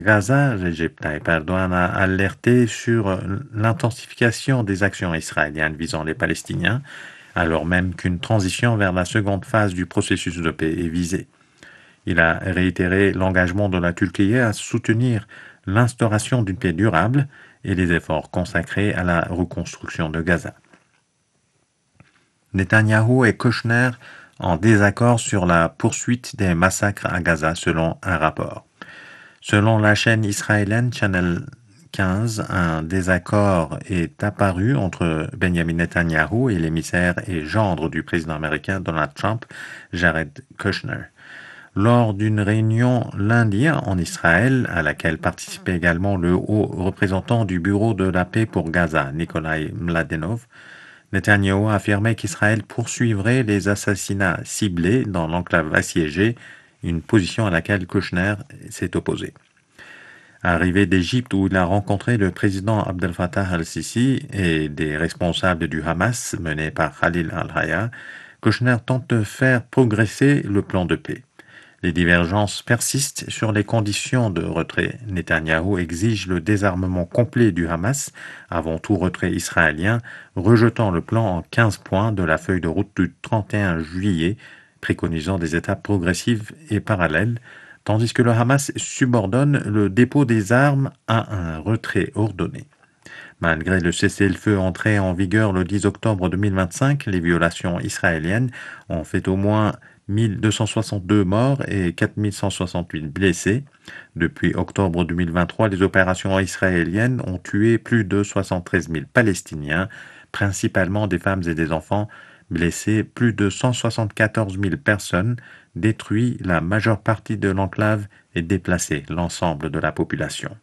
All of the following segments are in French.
Gaza, Recep Tayyip Erdogan a alerté sur l'intensification des actions israéliennes visant les Palestiniens, alors même qu'une transition vers la seconde phase du processus de paix est visée. Il a réitéré l'engagement de la Turquie à soutenir l'instauration d'une paix durable et les efforts consacrés à la reconstruction de Gaza. Netanyahou et Kushner en désaccord sur la poursuite des massacres à Gaza selon un rapport. Selon la chaîne israélienne Channel 15, un désaccord est apparu entre Benjamin Netanyahou et l'émissaire et gendre du président américain Donald Trump, Jared Kushner. Lors d'une réunion lundi en Israël, à laquelle participait également le haut représentant du Bureau de la paix pour Gaza, Nikolai Mladenov, Netanyahou a affirmé qu'Israël poursuivrait les assassinats ciblés dans l'enclave assiégée, une position à laquelle Kushner s'est opposé. Arrivé d'Égypte où il a rencontré le président Abdel Fattah al-Sisi et des responsables du Hamas menés par Khalil al-Hayya, Kushner tente de faire progresser le plan de paix. Les divergences persistent sur les conditions de retrait. Netanyahou exige le désarmement complet du Hamas avant tout retrait israélien, rejetant le plan en 15 points de la feuille de route du 31 juillet, préconisant des étapes progressives et parallèles, tandis que le Hamas subordonne le dépôt des armes à un retrait ordonné. Malgré le cessez-le-feu entré en vigueur le 10 octobre 2025, les violations israéliennes ont fait au moins 1262 morts et 4168 blessés. Depuis octobre 2023, les opérations israéliennes ont tué plus de 73 000 Palestiniens, principalement des femmes et des enfants, blessé plus de 174 000 personnes, détruit la majeure partie de l'enclave et déplacé l'ensemble de la population.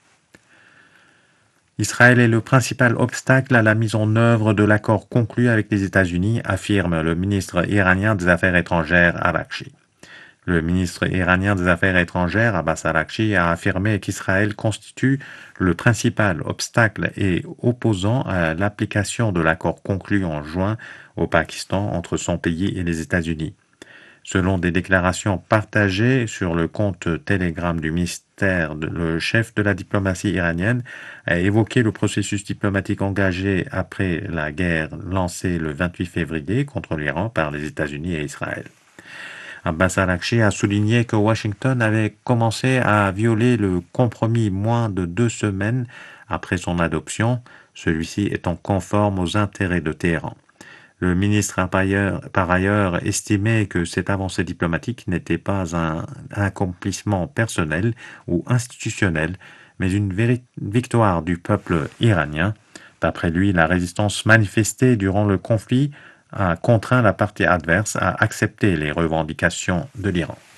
Israël est le principal obstacle à la mise en œuvre de l'accord conclu avec les États-Unis, affirme le ministre iranien des Affaires étrangères Araghchi. Le ministre iranien des Affaires étrangères, Abbas Araghchi, a affirmé qu'Israël constitue le principal obstacle et opposant à l'application de l'accord conclu en juin au Pakistan entre son pays et les États-Unis. Selon des déclarations partagées sur le compte Telegram du ministère, le chef de la diplomatie iranienne a évoqué le processus diplomatique engagé après la guerre lancée le 28 février contre l'Iran par les États-Unis et Israël. Abbas Araghchi a souligné que Washington avait commencé à violer le compromis moins de 2 semaines après son adoption, celui-ci étant conforme aux intérêts de Téhéran. Le ministre a par ailleurs estimé que cette avancée diplomatique n'était pas un accomplissement personnel ou institutionnel, mais une victoire du peuple iranien. D'après lui, la résistance manifestée durant le conflit a contraint la partie adverse à accepter les revendications de l'Iran.